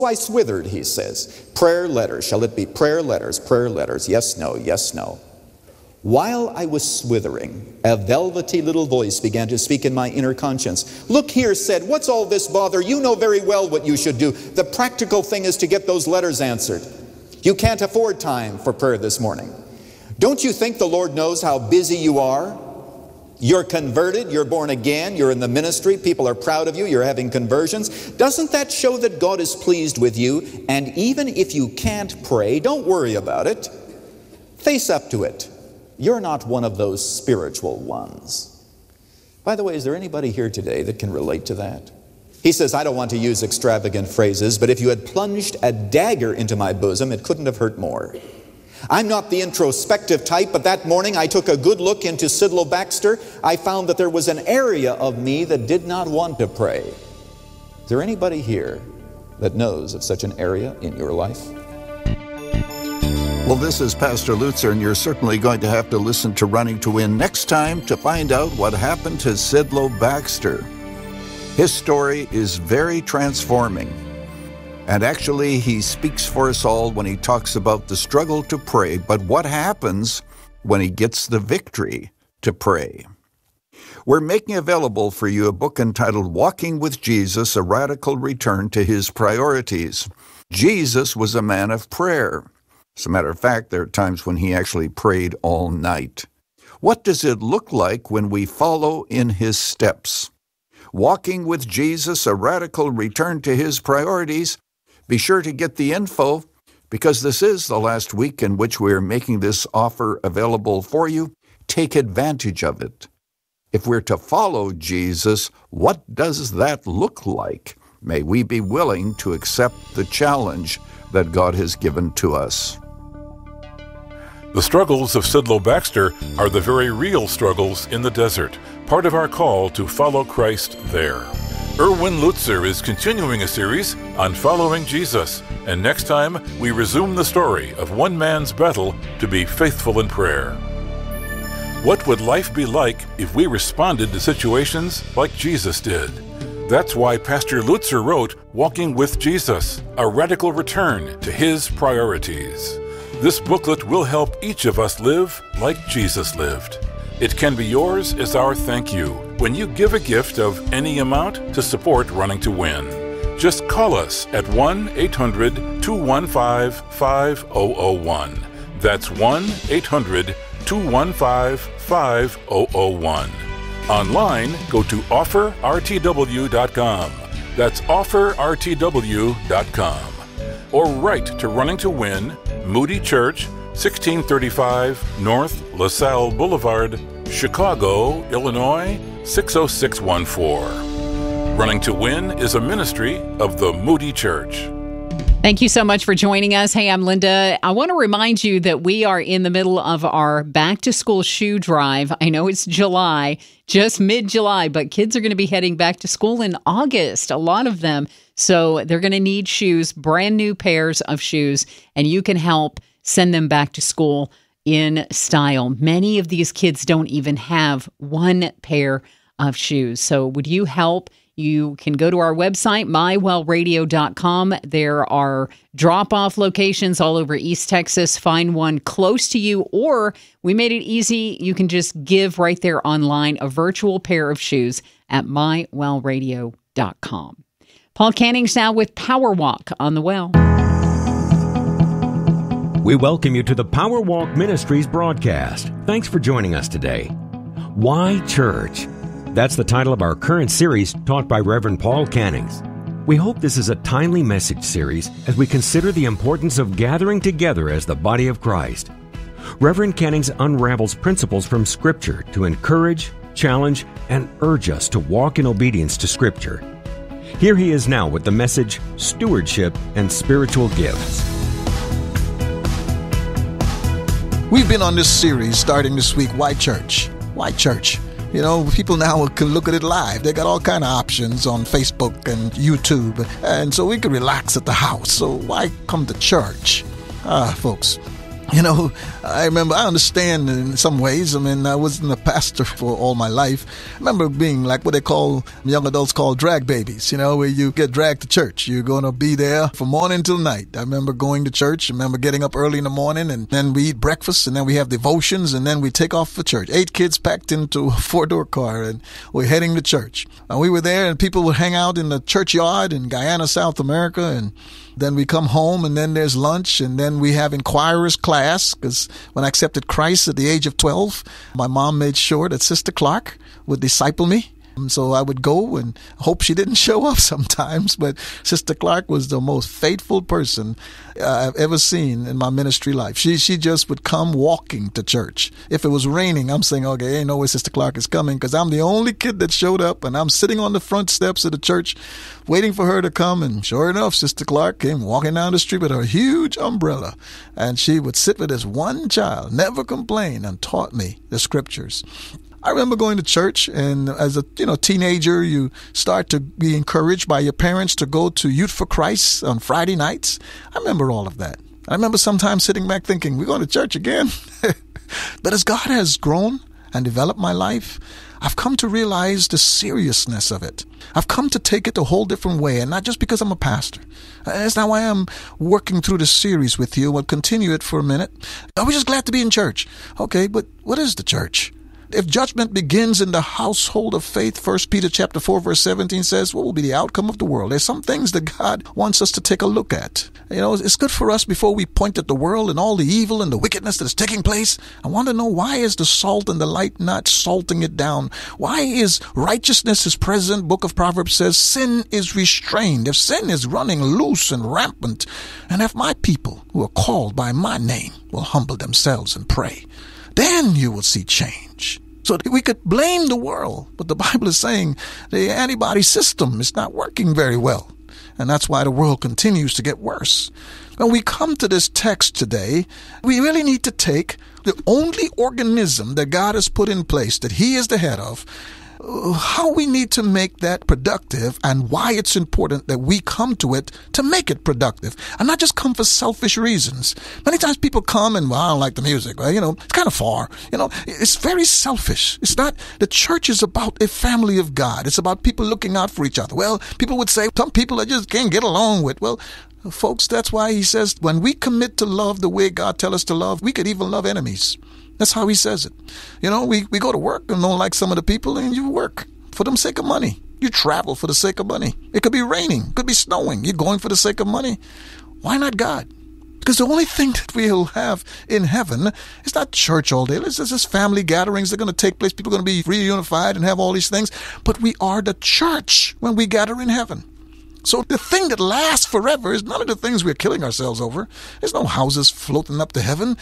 I swithered, he says. Prayer letters. Shall it be prayer letters? Prayer letters. Yes, no, yes, no. While I was swithering, a velvety little voice began to speak in my inner conscience. Look here, said, what's all this bother? You know very well what you should do. The practical thing is to get those letters answered. You can't afford time for prayer this morning. Don't you think the Lord knows how busy you are? You're converted, you're born again, you're in the ministry, people are proud of you, you're having conversions. Doesn't that show that God is pleased with you? And even if you can't pray, don't worry about it. Face up to it. You're not one of those spiritual ones. By the way, is there anybody here today that can relate to that? He says, I don't want to use extravagant phrases, but if you had plunged a dagger into my bosom, it couldn't have hurt more. I'm not the introspective type, but that morning I took a good look into Sidlow Baxter. I found that there was an area of me that did not want to pray. Is there anybody here that knows of such an area in your life? Well, this is Pastor Lutzer, and you're certainly going to have to listen to Running to Win next time to find out what happened to Sidlow Baxter. His story is very transforming. And actually, he speaks for us all when he talks about the struggle to pray, but what happens when he gets the victory to pray. We're making available for you a book entitled Walking with Jesus, A Radical Return to His Priorities. Jesus was a man of prayer. As a matter of fact, there are times when he actually prayed all night. What does it look like when we follow in his steps? Walking with Jesus, A Radical Return to His Priorities. Be sure to get the info, because this is the last week in which we are making this offer available for you. Take advantage of it. If we're to follow Jesus, what does that look like? May we be willing to accept the challenge that God has given to us. The struggles of Sidlow Baxter are the very real struggles in the desert, part of our call to follow Christ there. Erwin Lutzer is continuing a series on following Jesus, and next time we resume the story of one man's battle to be faithful in prayer. What would life be like if we responded to situations like Jesus did? That's why Pastor Lutzer wrote Walking with Jesus, A Radical Return to His Priorities. This booklet will help each of us live like Jesus lived. It can be yours as our thank you when you give a gift of any amount to support Running to Win. Just call us at 1-800-215-5001. That's 1-800-215-5001. Online, go to offerrtw.com. That's offerrtw.com. Or write to Running to Win, Moody Church, 1635 North LaSalle Boulevard, Chicago, Illinois, 60614. Running to Win is a ministry of the Moody Church. Thank you so much for joining us. Hey, I'm Linda. I want to remind you that we are in the middle of our back-to-school shoe drive. I know it's July, just mid-July, but kids are going to be heading back to school in August, a lot of them. So they're going to need shoes, brand new pairs of shoes, and you can help send them back to school in style. Many of these kids don't even have one pair of shoes. So would you help? You can go to our website, mywellradio.com. There are drop-off locations all over East Texas. Find one close to you, or we made it easy. You can just give right there online a virtual pair of shoes at mywellradio.com. Paul Canning's now with Power Walk on the Well. We welcome you to the Power Walk Ministries broadcast. Thanks for joining us today. Why Church? That's the title of our current series taught by Reverend Paul Cannings. We hope this is a timely message series as we consider the importance of gathering together as the body of Christ. Reverend Cannings unravels principles from Scripture to encourage, challenge, and urge us to walk in obedience to Scripture. Here he is now with the message, Stewardship and Spiritual Gifts. We've been on this series starting this week, Why Church? Why Church? You know, people now can look at it live. They got all kind of options on Facebook and YouTube. And so we can relax at the house. So why come to church? Folks, You know, I understand in some ways. I mean, I wasn't a pastor for all my life. I remember being like what they call, young adults call drag babies, you know, where you get dragged to church. You're going to be there from morning till night. I remember going to church. I remember getting up early in the morning, and then we eat breakfast, and then we have devotions, and then we take off for church. 8 kids packed into a 4-door car, and we're heading to church. And we were there, and people would hang out in the churchyard in Guyana, South America, and then we come home, and then there's lunch, and then we have inquirer's class, because when I accepted Christ at the age of 12, my mom made sure that Sister Clark would disciple me. So I would go and hope she didn't show up sometimes, but Sister Clark was the most faithful person I've ever seen in my ministry life. She just would come walking to church. If it was raining, I'm saying, okay, ain't no way Sister Clark is coming, because I'm the only kid that showed up, and I'm sitting on the front steps of the church waiting for her to come, and sure enough, Sister Clark came walking down the street with her huge umbrella, and she would sit with this one child, never complain, and taught me the scriptures. I remember going to church, and as a teenager, you start to be encouraged by your parents to go to Youth for Christ on Friday nights. I remember all of that. I remember sometimes sitting back thinking, we're going to church again. But as God has grown and developed my life, I've come to realize the seriousness of it. I've come to take it a whole different way, and not just because I'm a pastor. That's not why I'm working through this series with you. We'll continue it for a minute. I was just glad to be in church. Okay, but what is the church? If judgment begins in the household of faith, 1 Peter chapter 4, verse 17 says, what will be the outcome of the world? There's some things that God wants us to take a look at. You know, it's good for us before we point at the world and all the evil and the wickedness that is taking place. I want to know, why is the salt and the light not salting it down? Why is righteousness is present? Book of Proverbs says sin is restrained. If sin is running loose and rampant, and if my people who are called by my name will humble themselves and pray, then you will see change. So we could blame the world, but the Bible is saying the antibody system is not working very well. And that's why the world continues to get worse. When we come to this text today, we really need to take the only organism that God has put in place, that He is the head of, how we need to make that productive, and why it's important that we come to it to make it productive, and not just come for selfish reasons. Many times people come and, well, I don't like the music. Well, it's kind of far. It's very selfish. It's not, the church is about a family of God. It's about people looking out for each other. Well, people would say some people I just can't get along with. Well, folks, that's why He says when we commit to love the way God tells us to love, we could even love enemies. That's how He says it. We go to work and don't like some of the people, and you work for the sake of money. You travel for the sake of money. It could be raining, it could be snowing. You're going for the sake of money. Why not God? Because the only thing that we'll have in heaven is not church all day. It's just family gatherings. They're going to take place. People are going to be reunified and have all these things. But we are the church when we gather in heaven. So the thing that lasts forever is none of the things we're killing ourselves over. There's no houses floating up to heaven.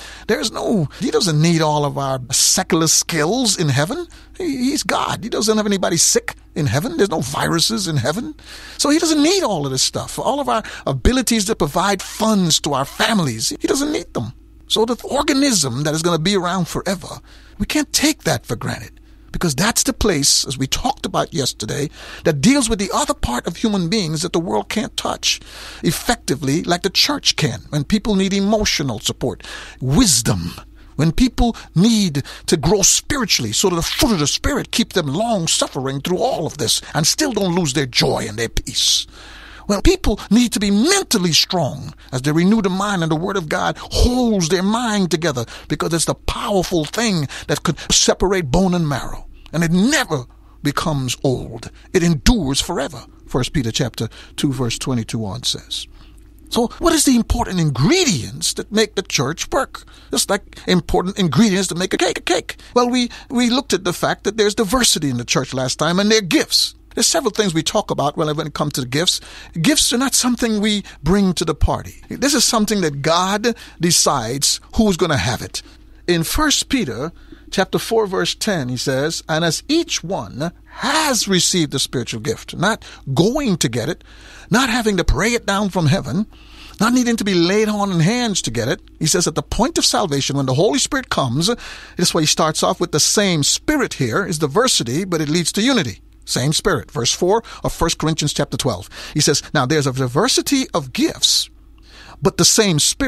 He doesn't need all of our secular skills in heaven. He's God. He doesn't have anybody sick in heaven. There's no viruses in heaven. So He doesn't need all of this stuff. All of our abilities to provide funds to our families, He doesn't need them. So the organism that is going to be around forever, we can't take that for granted. Because that's the place, as we talked about yesterday, that deals with the other part of human beings that the world can't touch effectively like the church can. When people need emotional support, wisdom, when people need to grow spiritually so that the fruit of the Spirit keep them long suffering through all of this and still don't lose their joy and their peace. When people need to be mentally strong as they renew the mind, and the Word of God holds their mind together, because it's the powerful thing that could separate bone and marrow. And it never becomes old. It endures forever. 1 Peter chapter 2, verse 22 on says. So what is the important ingredients that make the church work? Just like important ingredients to make a cake. Well, we looked at the fact that there's diversity in the church last time, and there are gifts. There's several things we talk about when it comes to the gifts. Gifts are not something we bring to the party. This is something that God decides who's going to have it. In 1 Peter chapter 4, verse 10, he says, and as each one has received a spiritual gift, not going to get it, not having to pray it down from heaven, not needing to be laid on in hands to get it. He says at the point of salvation, when the Holy Spirit comes, this way he starts off with the same Spirit here, is diversity, but it leads to unity. Same Spirit. Verse 4 of 1 Corinthians chapter 12. He says, now there's a diversity of gifts, but the same Spirit.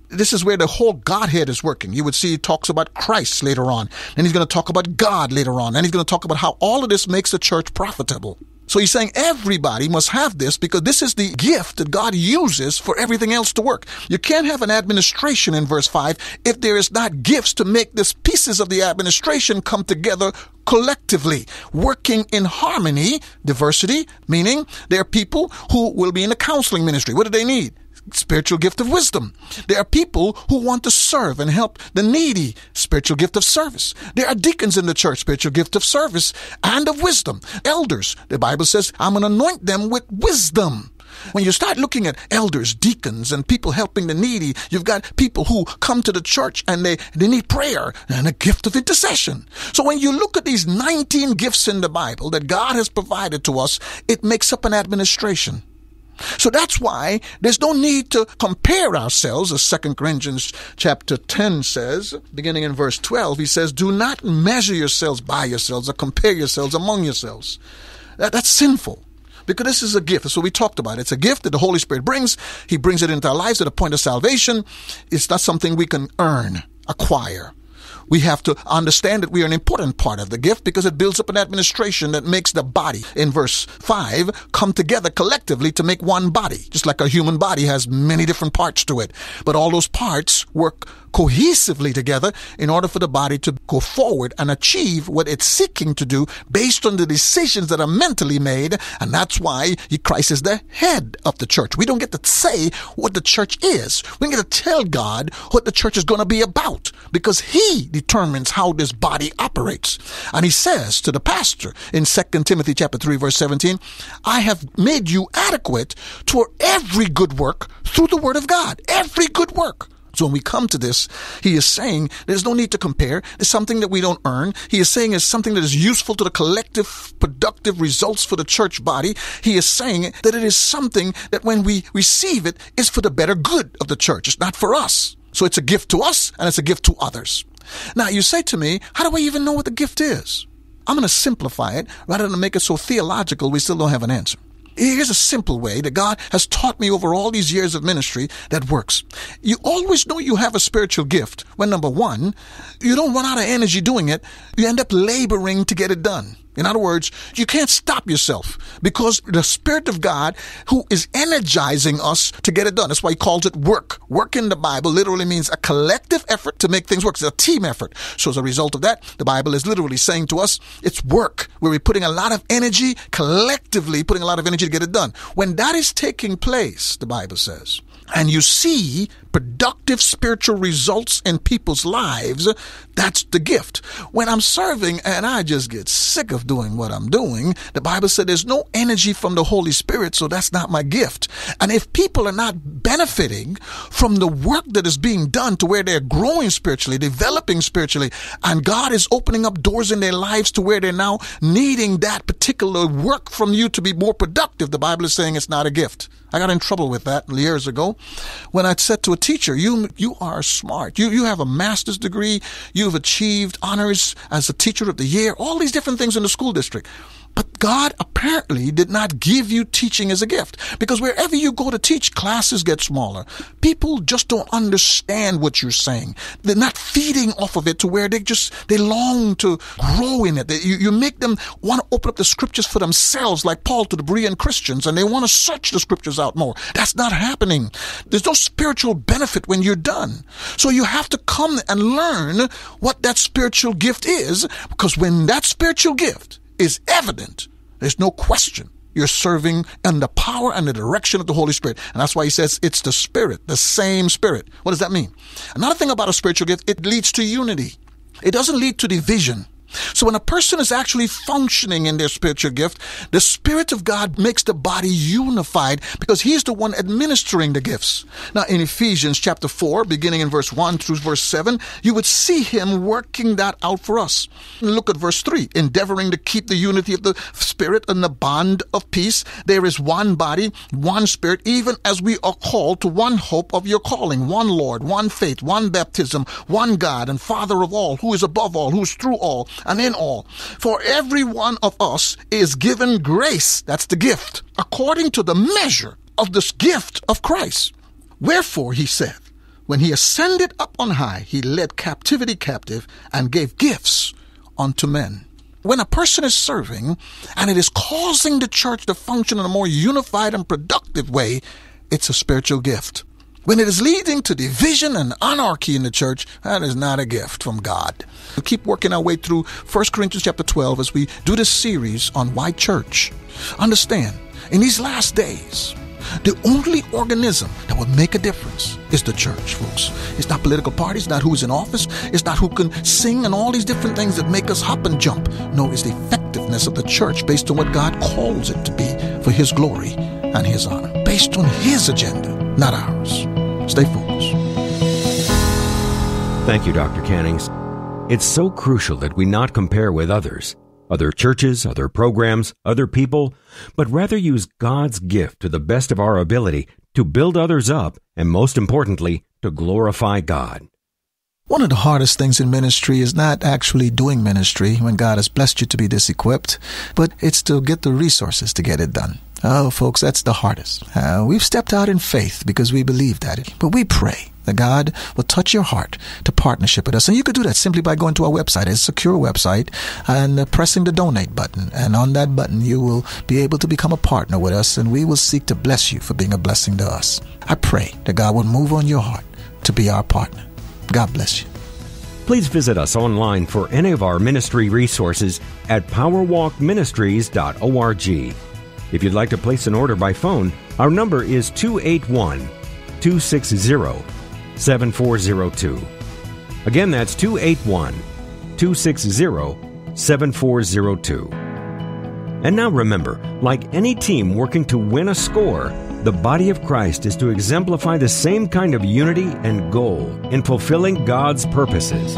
This is where the whole Godhead is working. You would see he talks about Christ later on, and he's going to talk about God later on, and he's going to talk about how all of this makes the church profitable. So he's saying everybody must have this because this is the gift that God uses for everything else to work. You can't have an administration in verse 5 if there is not gifts to make these pieces of the administration come together collectively, working in harmony. Diversity, meaning there are people who will be in the counseling ministry. What do they need? Spiritual gift of wisdom. There are people who want to serve and help the needy. Spiritual gift of service. There are deacons in the church. Spiritual gift of service and of wisdom. Elders. The Bible says, I'm going to anoint them with wisdom. When you start looking at elders, deacons, and people helping the needy, you've got people who come to the church and they need prayer and a gift of intercession. So when you look at these 19 gifts in the Bible that God has provided to us, it makes up an administration. So that's why there's no need to compare ourselves, as 2 Corinthians chapter 10 says, beginning in verse 12, he says, do not measure yourselves by yourselves or compare yourselves among yourselves. That's sinful. Because this is a gift. That's what we talked about. It's a gift that the Holy Spirit brings. He brings it into our lives at the point of salvation. It's not something we can earn, acquire. We have to understand that we are an important part of the gift because it builds up an administration that makes the body, in verse 5, come together collectively to make one body. Just like a human body has many different parts to it. But all those parts work cohesively together in order for the body to go forward and achieve what it's seeking to do based on the decisions that are mentally made. And that's why Christ is the head of the church. We don't get to say what the church is. We get to tell God what the church is going to be about because he determines how this body operates. And he says to the pastor in 2 Timothy chapter 3 verse 17, I have made you adequate for every good work through the word of God. Every good work. So when we come to this, he is saying there's no need to compare. It's something that we don't earn. He is saying it's something that is useful to the collective, productive results for the church body. He is saying that it is something that when we receive it, is for the better good of the church. It's not for us. So it's a gift to us and it's a gift to others. Now you say to me, how do I even know what the gift is? I'm going to simplify it rather than make it so theological we still don't have an answer. Here's a simple way that God has taught me over all these years of ministry that works. You always know you have a spiritual gift when, number one, you don't run out of energy doing it. You end up laboring to get it done. In other words, you can't stop yourself because the Spirit of God who is energizing us to get it done. That's why he calls it work. Work in the Bible literally means a collective effort to make things work. It's a team effort. So as a result of that, the Bible is literally saying to us, it's work where we're putting a lot of energy, collectively putting a lot of energy to get it done. When that is taking place, the Bible says, and you see productive spiritual results in people's lives, that's the gift. When I'm serving and I just get sick of doing what I'm doing, the Bible said there's no energy from the Holy Spirit, so that's not my gift. And if people are not benefiting from the work that is being done to where they're growing spiritually, developing spiritually, and God is opening up doors in their lives to where they're now needing that particular work from you to be more productive, the Bible is saying it's not a gift. I got in trouble with that years ago when I said to a teacher, you are smart. You have a master's degree. You've achieved honors as a teacher of the year, all these different things in the school district. But God apparently did not give you teaching as a gift because wherever you go to teach, classes get smaller. People just don't understand what you're saying. They're not feeding off of it to where they long to grow in it. You make them want to open up the scriptures for themselves like Paul to the Berean Christians, and they want to search the scriptures out more. That's not happening. There's no spiritual benefit when you're done. So you have to come and learn what that spiritual gift is, because when that spiritual gift is evident, there's no question you're serving in the power and the direction of the Holy Spirit. And that's why he says it's the Spirit, the same Spirit. What does that mean? Another thing about a spiritual gift, it leads to unity. It doesn't lead to division. So when a person is actually functioning in their spiritual gift, the Spirit of God makes the body unified because he's the one administering the gifts. Now in Ephesians chapter 4, beginning in verse 1 through verse 7, you would see him working that out for us. Look at verse 3. Endeavoring to keep the unity of the Spirit and the bond of peace. There is one body, one Spirit, even as we are called to one hope of your calling, one Lord, one faith, one baptism, one God and Father of all, who is above all, who is through all, and in all. For every one of us is given grace, that's the gift, according to the measure of this gift of Christ. Wherefore, he said, when he ascended up on high, he led captivity captive and gave gifts unto men. When a person is serving and it is causing the church to function in a more unified and productive way, it's a spiritual gift. When it is leading to division and anarchy in the church, that is not a gift from God. We keep working our way through 1 Corinthians chapter 12 as we do this series on why church. Understand, in these last days, the only organism that will make a difference is the church, folks. It's not political parties, it's not who's in office, it's not who can sing and all these different things that make us hop and jump. No, it's the effectiveness of the church based on what God calls it to be for His glory and His honor. Based on His agenda, not ours. Stay focused. Thank you, Dr. Cannings. It's so crucial that we not compare with others, other churches, other programs, other people, but rather use God's gift to the best of our ability to build others up and, most importantly, to glorify God. One of the hardest things in ministry is not actually doing ministry when God has blessed you to be this equipped, but it's to get the resources to get it done. Oh, folks, that's the hardest. We've stepped out in faith because we believe that. But we pray that God will touch your heart to partnership with us. And you could do that simply by going to our website. It's a secure website and pressing the donate button. And on that button, you will be able to become a partner with us, and we will seek to bless you for being a blessing to us. I pray that God will move on your heart to be our partner. God bless you. Please visit us online for any of our ministry resources at powerwalkministries.org. If you'd like to place an order by phone, our number is 281-260-7402. Again, that's 281-260-7402. And now remember, like any team working to win a score, the body of Christ is to exemplify the same kind of unity and goal in fulfilling God's purposes.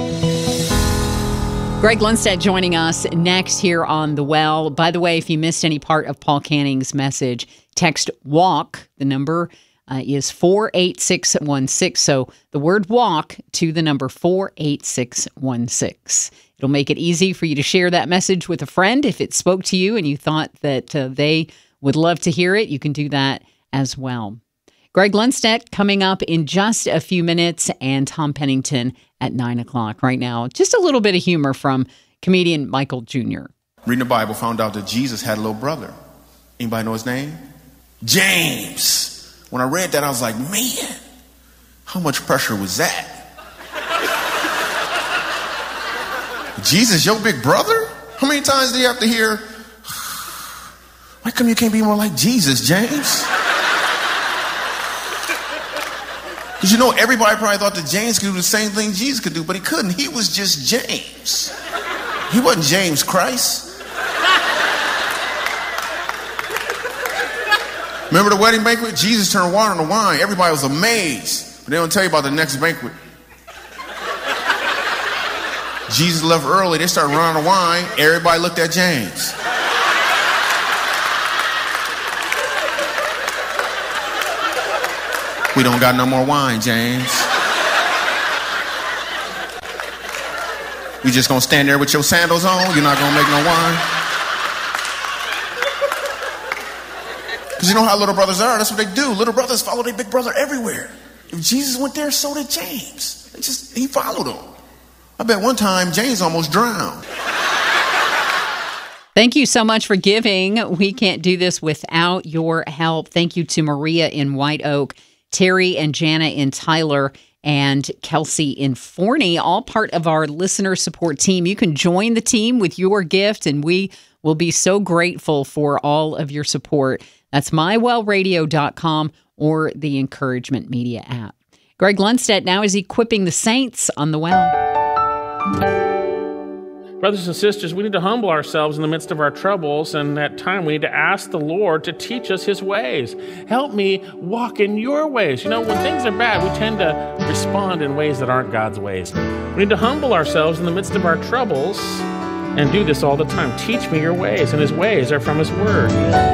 Greg Lundstedt joining us next here on The Well. By the way, if you missed any part of Paul Canning's message, text WALK. The number is 48616. So the word WALK to the number 48616. It'll make it easy for you to share that message with a friend. If it spoke to you and you thought that they would love to hear it, you can do that as well. Greg Lundstedt coming up in just a few minutes, and Tom Pennington at 9 o'clock. Right now, just a little bit of humor from comedian Michael Jr. Reading the Bible, found out that Jesus had a little brother. Anybody know his name? James. When I read that, I was like, man, how much pressure was that? Jesus, your big brother? How many times do you have to hear, why come you can't be more like Jesus, James? Because you know, everybody probably thought that James could do the same thing Jesus could do, but he couldn't. He was just James. He wasn't James Christ. Remember the wedding banquet? Jesus turned water into wine. Everybody was amazed. But they don't tell you about the next banquet. Jesus left early. They started running the wine. Everybody looked at James. We don't got no more wine, James. You just gonna stand there with your sandals on? You're not gonna make no wine? Because you know how little brothers are. That's what they do. Little brothers follow their big brother everywhere. If Jesus went there, so did James. He followed him. I bet one time James almost drowned. Thank you so much for giving. We can't do this without your help. Thank you to Maria in White Oak, Terry and Jana in Tyler, and Kelsey in Forney, all part of our listener support team. You can join the team with your gift, and we will be so grateful for all of your support. That's mywellradio.com or the Encouragement Media app. Greg Lundstedt now is equipping the saints on The Well. Brothers and sisters, we need to humble ourselves in the midst of our troubles, and at time we need to ask the Lord to teach us His ways. Help me walk in your ways. You know, when things are bad, we tend to respond in ways that aren't God's ways. We need to humble ourselves in the midst of our troubles and do this all the time. Teach me your ways, and His ways are from His Word.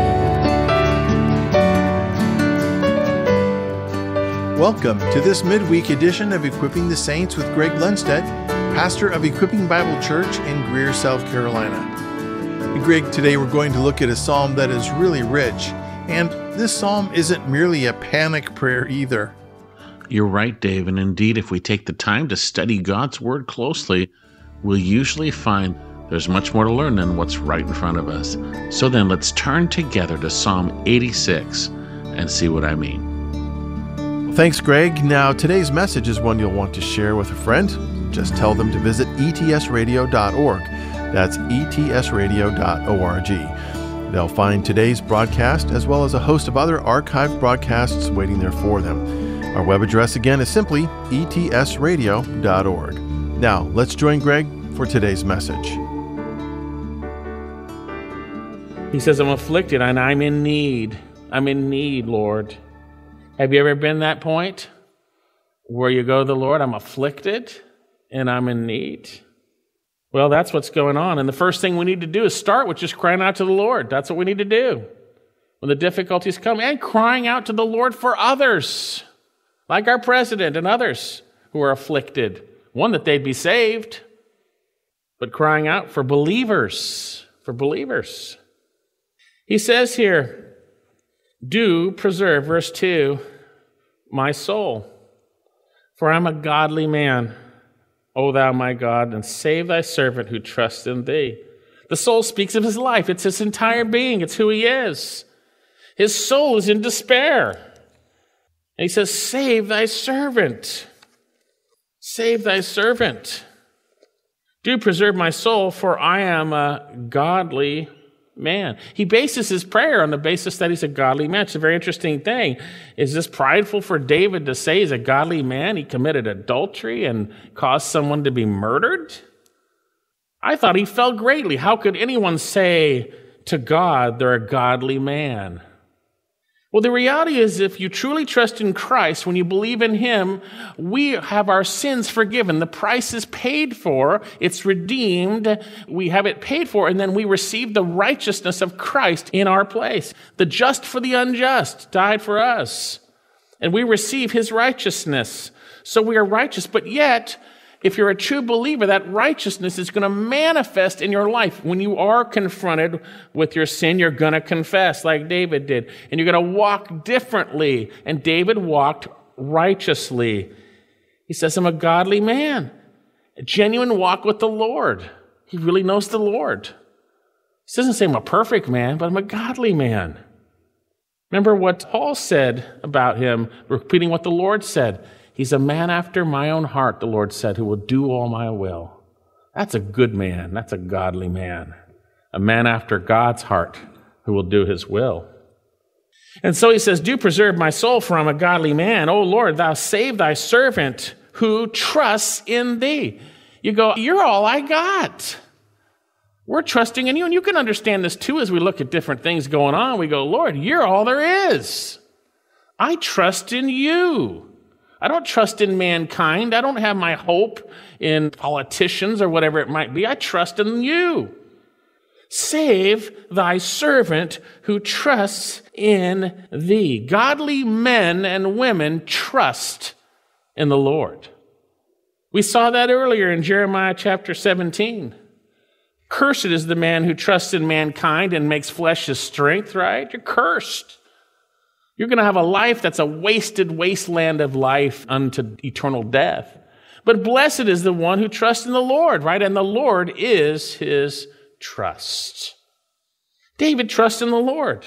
Welcome to this midweek edition of Equipping the Saints with Greg Lundstedt, pastor of Equipping Bible Church in Greer, South Carolina. And Greg, today we're going to look at a psalm that is really rich, and this psalm isn't merely a panic prayer either. You're right, Dave, and indeed, if we take the time to study God's Word closely, we'll usually find there's much more to learn than what's right in front of us. So then let's turn together to Psalm 86 and see what I mean. Thanks, Greg. Now, today's message is one you'll want to share with a friend. Just tell them to visit etsradio.org. That's etsradio.org. They'll find today's broadcast as well as a host of other archived broadcasts waiting there for them. Our web address again is simply etsradio.org. Now, let's join Greg for today's message. He says, I'm afflicted and I'm in need. I'm in need, Lord. Have you ever been that point where you go to the Lord, I'm afflicted and I'm in need? Well, that's what's going on. And the first thing we need to do is start with just crying out to the Lord. That's what we need to do when the difficulties come, and crying out to the Lord for others, like our president and others who are afflicted. One, that they'd be saved, but crying out for believers, He says here, do preserve, verse 2, my soul, for I'm a godly man, O thou my God, and save thy servant who trusts in thee. The soul speaks of his life. It's his entire being. It's who he is. His soul is in despair. And he says, save thy servant. Save thy servant. Do preserve my soul, for I am a godly man. He bases his prayer on the basis that he's a godly man. It's a very interesting thing. Is this prideful for David to say he's a godly man? He committed adultery and caused someone to be murdered? I thought he fell greatly. How could anyone say to God they're a godly man? Well, the reality is, if you truly trust in Christ, when you believe in Him, we have our sins forgiven. The price is paid for. It's redeemed. We have it paid for, and then we receive the righteousness of Christ in our place. The just for the unjust died for us, and we receive His righteousness. So we are righteous, but yet, if you're a true believer, that righteousness is going to manifest in your life. When you are confronted with your sin, you're going to confess like David did. And you're going to walk differently. And David walked righteously. He says, I'm a godly man. A genuine walk with the Lord. He really knows the Lord. He doesn't say I'm a perfect man, but I'm a godly man. Remember what Paul said about him, repeating what the Lord said. He's a man after my own heart, the Lord said, who will do all my will. That's a good man. That's a godly man. A man after God's heart who will do His will. And so he says, do preserve my soul, for I'm a godly man. O Lord, thou save thy servant who trusts in thee. You go, you're all I got. We're trusting in you. And you can understand this too as we look at different things going on. We go, Lord, you're all there is. I trust in you. I don't trust in mankind. I don't have my hope in politicians or whatever it might be. I trust in you. Save thy servant who trusts in thee. Godly men and women trust in the Lord. We saw that earlier in Jeremiah chapter 17. Cursed is the man who trusts in mankind and makes flesh his strength, right? You're cursed. You're going to have a life that's a wasted wasteland of life unto eternal death. But blessed is the one who trusts in the Lord, right? And the Lord is his trust. David trusts in the Lord.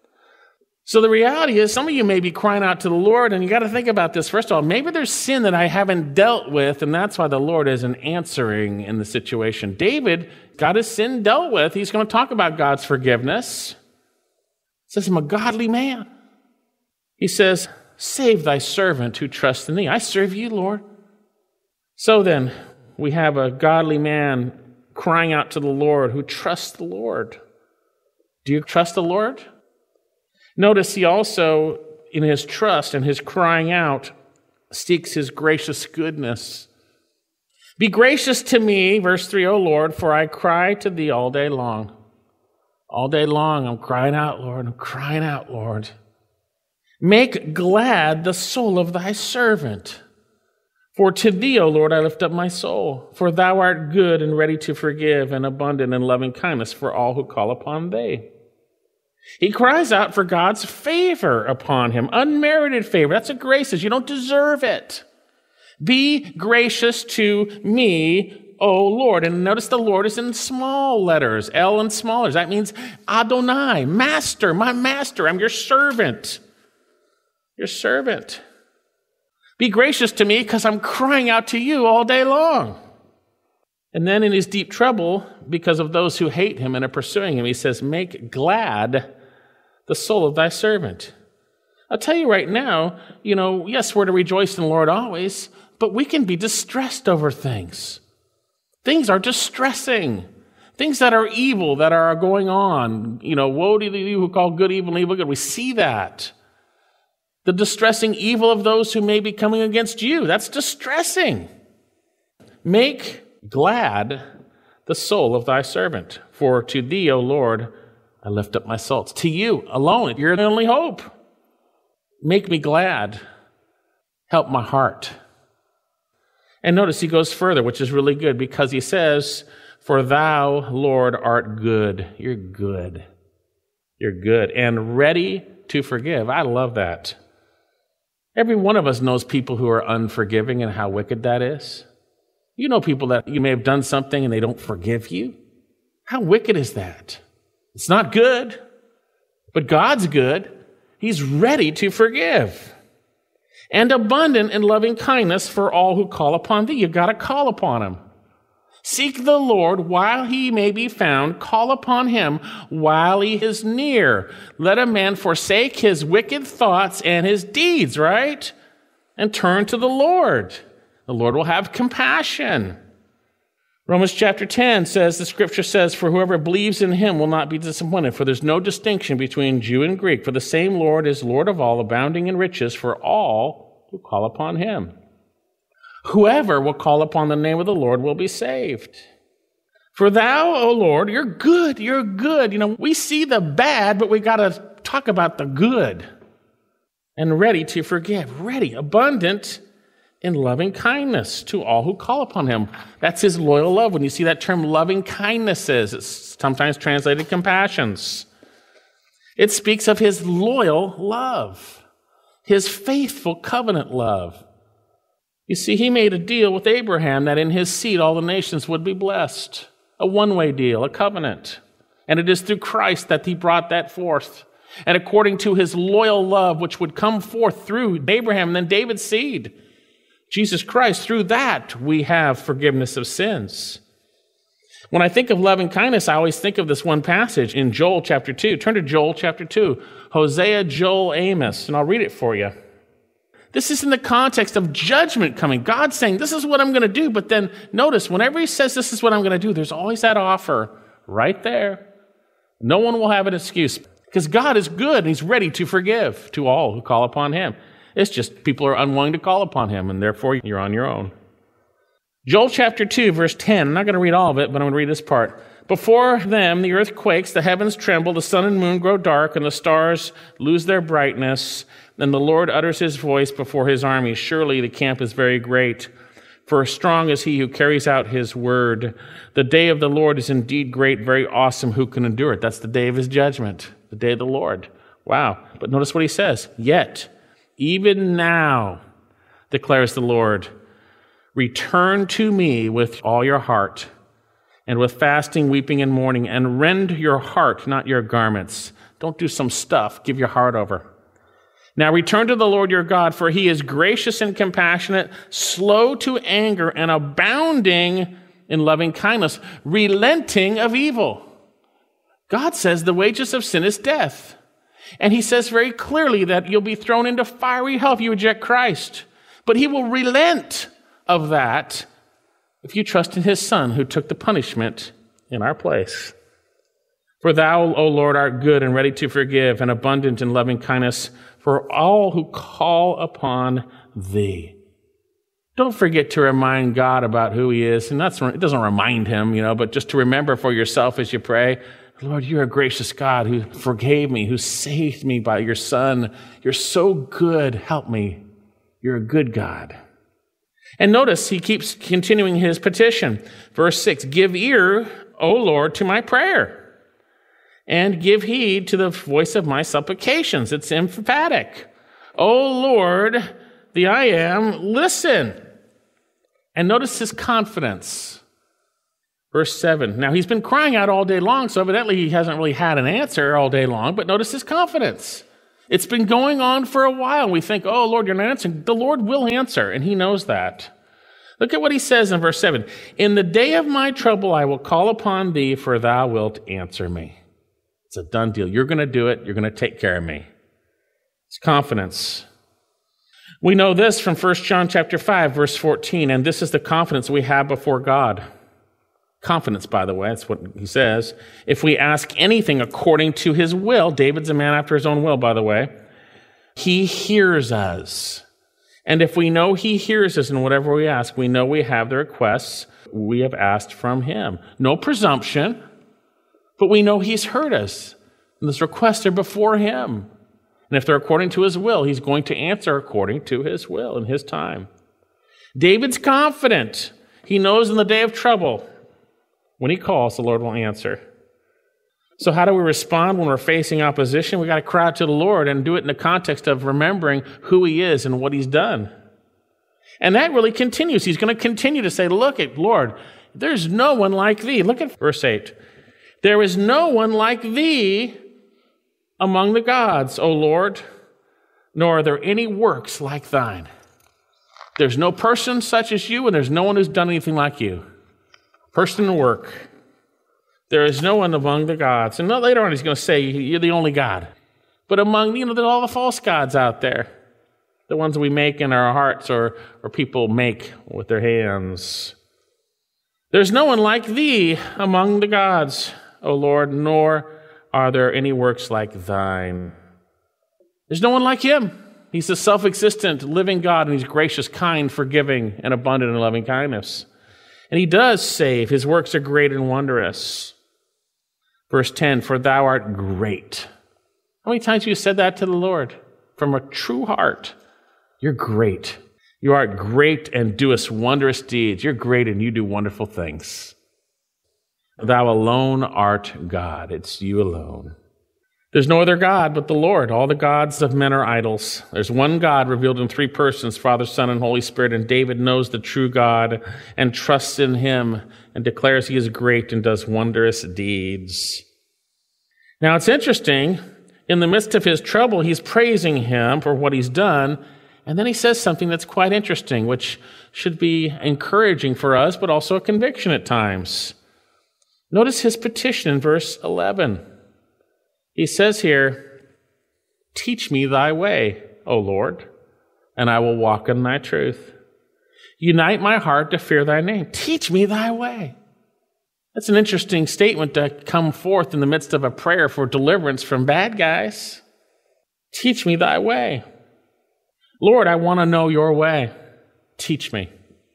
So the reality is, some of you may be crying out to the Lord, and you got to think about this. First of all, maybe there's sin that I haven't dealt with, and that's why the Lord isn't answering in the situation. David got his sin dealt with. He's going to talk about God's forgiveness. He says, I'm a godly man. He says, save thy servant who trusts in thee. I serve you, Lord. So then, we have a godly man crying out to the Lord who trusts the Lord. Do you trust the Lord? Notice he also, in his trust and his crying out, seeks his gracious goodness. Be gracious to me, verse 3, O Lord, for I cry to thee all day long. All day long, I'm crying out, Lord. I'm crying out, Lord. Make glad the soul of thy servant. For to thee, O Lord, I lift up my soul. For thou art good and ready to forgive and abundant in loving kindness for all who call upon thee. He cries out for God's favor upon him, unmerited favor. That's what grace is. You don't deserve it. Be gracious to me, O Lord. And notice the Lord is in small letters, L in small letters. That means Adonai, master, my master. I'm your servant. Your servant. Be gracious to me because I'm crying out to you all day long. And then in his deep trouble, because of those who hate him and are pursuing him, he says, make glad the soul of thy servant. I'll tell you right now, yes, we're to rejoice in the Lord always, but we can be distressed over things. Things are distressing. Things that are evil that are going on. Woe to you who call good evil and evil good. We see that. The distressing evil of those who may be coming against you. That's distressing. Make glad the soul of thy servant. For to thee, O Lord, I lift up my soul. It's to you alone. You're the only hope. Make me glad. Help my heart. And notice he goes further, which is really good, because he says, for thou, Lord, art good. You're good. You're good and ready to forgive. I love that. Every one of us knows people who are unforgiving and how wicked that is. You know people that you may have done something and they don't forgive you. How wicked is that? It's not good, but God's good. He's ready to forgive. And abundant in loving kindness for all who call upon thee. You've got to call upon him. Seek the Lord while he may be found. Call upon him while he is near. Let a man forsake his wicked thoughts and his deeds, right? And turn to the Lord. The Lord will have compassion. Romans chapter 10 says, the scripture says, for whoever believes in him will not be disappointed, for there's no distinction between Jew and Greek, for the same Lord is Lord of all, abounding in riches for all who call upon him. Whoever will call upon the name of the Lord will be saved. For thou, O Lord, you're good, you're good. We see the bad, but we got to talk about the good. And ready to forgive, ready, abundant in loving kindness to all who call upon him. That's his loyal love. When you see that term loving kindnesses, it's sometimes translated compassions. It speaks of his loyal love, his faithful covenant love. You see, he made a deal with Abraham that in his seed all the nations would be blessed. A one-way deal, a covenant. And it is through Christ that he brought that forth. And according to his loyal love, which would come forth through Abraham and then David's seed, Jesus Christ, through that we have forgiveness of sins. When I think of loving kindness, I always think of this one passage in Joel chapter 2. Turn to Joel chapter 2. Hosea, Joel, Amos, and I'll read it for you. This is in the context of judgment coming. God's saying, this is what I'm going to do. But then notice, whenever he says this is what I'm going to do, there's always that offer right there. No one will have an excuse because God is good and he's ready to forgive to all who call upon him. It's just people are unwilling to call upon him, and therefore you're on your own. Joel chapter 2, verse 10. I'm not going to read all of it, but I'm going to read this part. Before them the earth quakes, the heavens tremble, the sun and moon grow dark, and the stars lose their brightness. Then the Lord utters his voice before his army. Surely the camp is very great, for strong is he who carries out his word. The day of the Lord is indeed great, very awesome. Who can endure it? That's the day of his judgment, the day of the Lord. Wow. But notice what he says. Yet, even now, declares the Lord, return to me with all your heart, and with fasting, weeping, and mourning, and rend your heart, not your garments. Don't do some stuff. Give your heart over. Now return to the Lord your God, for he is gracious and compassionate, slow to anger, and abounding in loving kindness, relenting of evil. God says the wages of sin is death. And he says very clearly that you'll be thrown into fiery hell if you reject Christ. But he will relent of that if you trust in his Son who took the punishment in our place. For thou, O Lord, art good and ready to forgive and abundant in loving kindness for all who call upon thee. Don't forget to remind God about who he is. And it doesn't remind him, but just to remember for yourself as you pray, Lord, you're a gracious God who forgave me, who saved me by your Son. You're so good. Help me. You're a good God. And notice he keeps continuing his petition. Verse 6, give ear, O Lord, to my prayer, and give heed to the voice of my supplications. It's emphatic. O Lord, the I Am, listen. And notice his confidence. Verse 7. Now, he's been crying out all day long, so evidently he hasn't really had an answer all day long, but notice his confidence. It's been going on for a while. We think, oh, Lord, you're not answering. The Lord will answer, and he knows that. Look at what he says in verse 7. In the day of my trouble, I will call upon thee, for thou wilt answer me. It's a done deal. You're going to do it. You're going to take care of me. It's confidence. We know this from 1 John chapter 5, verse 14, and this is the confidence we have before God. Confidence, by the way, that's what he says. If we ask anything according to his will, David's a man after his own will, by the way, he hears us. And if we know he hears us in whatever we ask, we know we have the requests we have asked from him. No presumption, but we know he's heard us. And those requests are before him. And if they're according to his will, he's going to answer according to his will in his time. David's confident. He knows in the day of trouble, when he calls, the Lord will answer. So how do we respond when we're facing opposition? We got to cry out to the Lord and do it in the context of remembering who he is and what he's done. And that really continues. He's going to continue to say, look at Lord, there's no one like thee. Look at verse 8. There is no one like thee among the gods, O Lord, nor are there any works like thine. There's no person such as you, and there's no one who's done anything like you. Person and work. There is no one among the gods. And later on he's going to say, you're the only God. But among, there's all the false gods out there. The ones we make in our hearts or people make with their hands. There's no one like thee among the gods, O Lord, nor are there any works like thine. There's no one like him. He's the self-existent, living God, and he's gracious, kind, forgiving, and abundant in loving kindness. And he does save. His works are great and wondrous. Verse 10, for thou art great. How many times have you said that to the Lord? From a true heart. You're great. You art great and doest wondrous deeds. You're great and you do wonderful things. Thou alone art God. It's you alone. There's no other God but the Lord. All the gods of men are idols. There's one God revealed in three persons, Father, Son, and Holy Spirit, and David knows the true God and trusts in him and declares he is great and does wondrous deeds. Now, it's interesting. In the midst of his trouble, he's praising him for what he's done, and then he says something that's quite interesting, which should be encouraging for us, but also a conviction at times. Notice his petition in verse 11. He says here, teach me thy way, O Lord, and I will walk in thy truth. Unite my heart to fear thy name. Teach me thy way. That's an interesting statement to come forth in the midst of a prayer for deliverance from bad guys. Teach me thy way. Lord, I want to know your way. Teach me.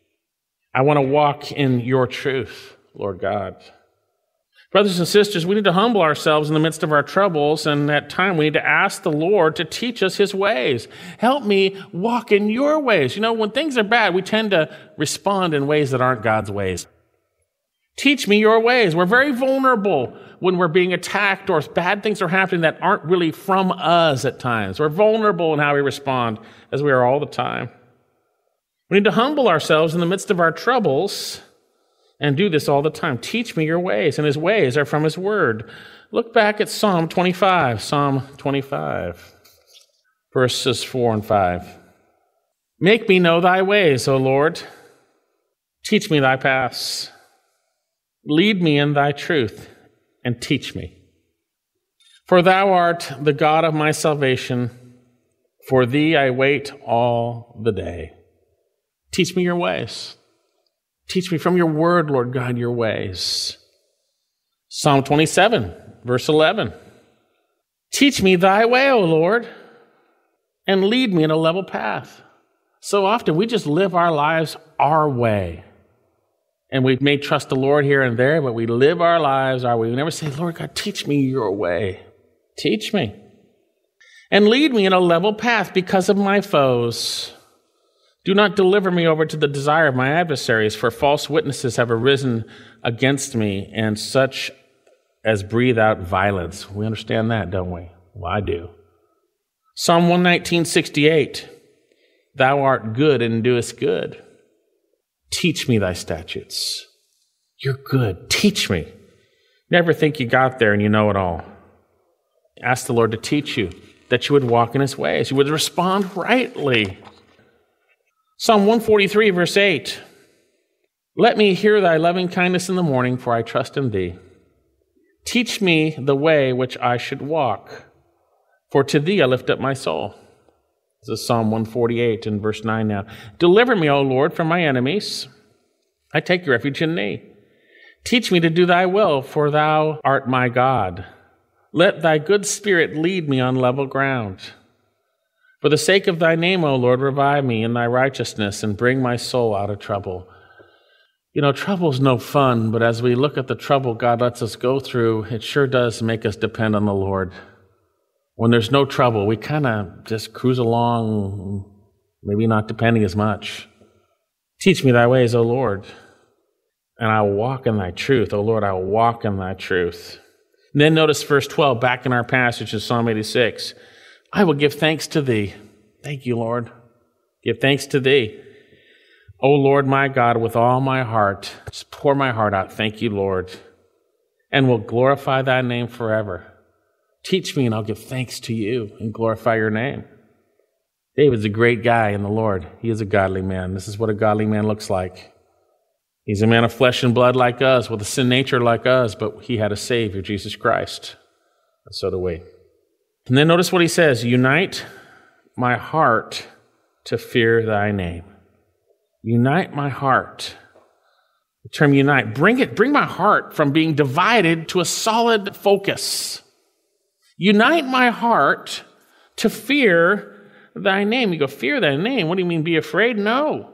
I want to walk in your truth, Lord God. Brothers and sisters, we need to humble ourselves in the midst of our troubles, and at time we need to ask the Lord to teach us his ways. Help me walk in your ways. When things are bad, we tend to respond in ways that aren't God's ways. Teach me your ways. We're very vulnerable when we're being attacked or bad things are happening that aren't really from us at times. We're vulnerable in how we respond, as we are all the time. We need to humble ourselves in the midst of our troubles and do this all the time. Teach me your ways, and his ways are from his word. Look back at Psalm 25. Psalm 25, verses 4 and 5. Make me know thy ways, O Lord. Teach me thy paths. Lead me in thy truth, and teach me. For thou art the God of my salvation. For thee I wait all the day. Teach me your ways. Teach me from your word, Lord God, your ways. Psalm 27, verse 11. Teach me thy way, O Lord, and lead me in a level path. So often we just live our lives our way. And we may trust the Lord here and there, but we live our lives our way. We never say, Lord God, teach me your way. Teach me. And lead me in a level path because of my foes. Do not deliver me over to the desire of my adversaries, for false witnesses have arisen against me, and such as breathe out violence. We understand that, don't we? Well, I do. Psalm 119:68. Thou art good and doest good. Teach me thy statutes. You're good. Teach me. Never think you got there and you know it all. Ask the Lord to teach you, that you would walk in his ways. You would respond rightly. Psalm 143, verse 8. Let me hear thy loving kindness in the morning, for I trust in thee. Teach me the way which I should walk, for to thee I lift up my soul. This is Psalm 148 and verse 9 now. Deliver me, O Lord, from my enemies. I take refuge in thee. Teach me to do thy will, for thou art my God. Let thy good spirit lead me on level ground. For the sake of thy name, O Lord, revive me in thy righteousness and bring my soul out of trouble. You know, trouble's no fun, but as we look at the trouble God lets us go through, it sure does make us depend on the Lord. When there's no trouble, we kind of just cruise along, maybe not depending as much. Teach me thy ways, O Lord, and I will walk in thy truth. O Lord, I will walk in thy truth. And then notice verse 12, back in our passage in Psalm 86. I will give thanks to thee. Thank you, Lord. Give thanks to thee. O Lord, my God, with all my heart. Just pour my heart out. Thank you, Lord. And will glorify thy name forever. Teach me and I'll give thanks to you and glorify your name. David's a great guy in the Lord. He is a godly man. This is what a godly man looks like. He's a man of flesh and blood like us, with a sin nature like us, but he had a Savior, Jesus Christ. And so do we. And then notice what he says, unite my heart to fear thy name. Unite my heart. The term unite, bring my heart from being divided to a solid focus. Unite my heart to fear thy name. You go, fear thy name? What do you mean, be afraid? No.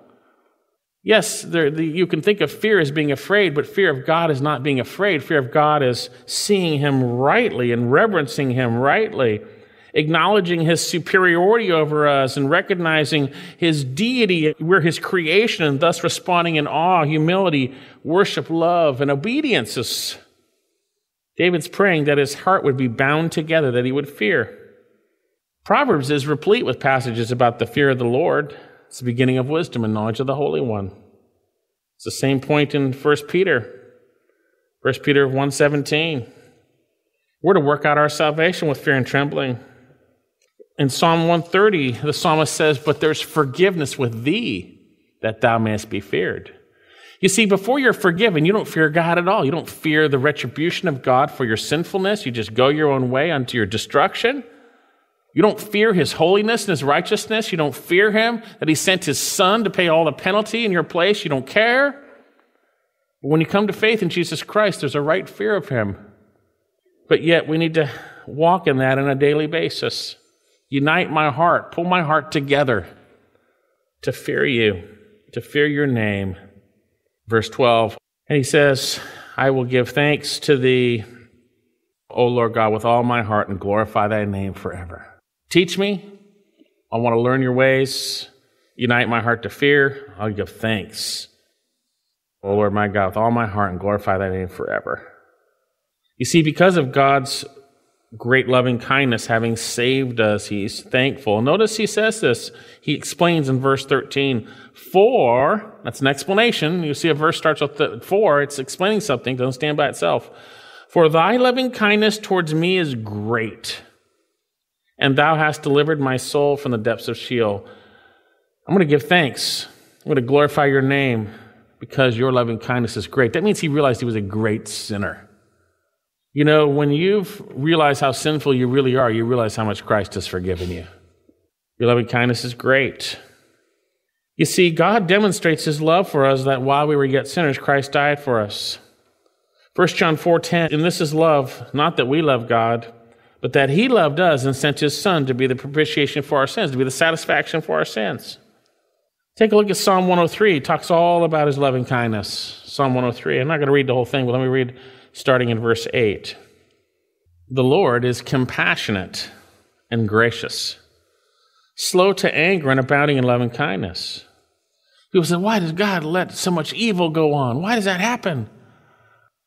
Yes, you can think of fear as being afraid, but fear of God is not being afraid. Fear of God is seeing him rightly and reverencing him rightly, acknowledging his superiority over us and recognizing his deity. We're his creation, and thus responding in awe, humility, worship, love, and obedience. David's praying that his heart would be bound together, that he would fear. Proverbs is replete with passages about the fear of the Lord. It's the beginning of wisdom and knowledge of the Holy One. It's the same point in 1 Peter. 1 Peter 1:17. We're to work out our salvation with fear and trembling. In Psalm 130, the psalmist says, but there's forgiveness with thee, that thou mayest be feared. You see, before you're forgiven, you don't fear God at all. You don't fear the retribution of God for your sinfulness. You just go your own way unto your destruction. You don't fear his holiness and his righteousness. You don't fear him, that he sent his son to pay all the penalty in your place. You don't care. But when you come to faith in Jesus Christ, there's a right fear of him. But yet we need to walk in that on a daily basis. Unite my heart, pull my heart together to fear you, to fear your name. Verse 12, and he says, I will give thanks to thee, O Lord God, with all my heart and glorify thy name forever. Teach me. I want to learn your ways. Unite my heart to fear. I'll give thanks, O Lord my God, with all my heart and glorify thy name forever. You see, because of God's great loving kindness, having saved us, he's thankful. Notice he says this. He explains in verse 13, for, that's an explanation. You see a verse starts with for, it's explaining something, doesn't stand by itself. For thy loving kindness towards me is great, and thou hast delivered my soul from the depths of Sheol. I'm going to give thanks. I'm going to glorify your name because your loving kindness is great. That means he realized he was a great sinner. You know, when you've realized how sinful you really are, you realize how much Christ has forgiven you. Your loving kindness is great. You see, God demonstrates his love for us that while we were yet sinners, Christ died for us. 1 John 4:10, and this is love, not that we love God, but that he loved us and sent his Son to be the propitiation for our sins, to be the satisfaction for our sins. Take a look at Psalm 103. It talks all about his loving kindness. Psalm 103. I'm not going to read the whole thing, but let me read starting in verse 8. The Lord is compassionate and gracious, slow to anger and abounding in loving kindness. People say, why does God let so much evil go on? Why does that happen?